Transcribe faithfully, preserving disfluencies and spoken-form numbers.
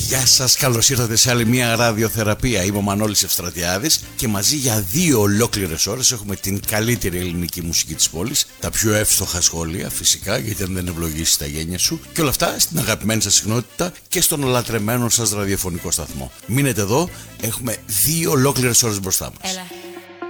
Γεια σας, καλώς ήρθατε σε άλλη μια ραδιοθεραπεία. Είμαι ο Μανώλης Ευστρατιάδης και μαζί για δύο ολόκληρες ώρες έχουμε την καλύτερη ελληνική μουσική της πόλης, τα πιο εύστοχα σχόλια φυσικά, γιατί αν δεν ευλογήσει τα γένια σου, και όλα αυτά στην αγαπημένη σας συχνότητα και στον ολατρεμένο σας ραδιοφωνικό σταθμό. Μείνετε εδώ, έχουμε δύο ολόκληρες ώρες μπροστά μας. Έλα.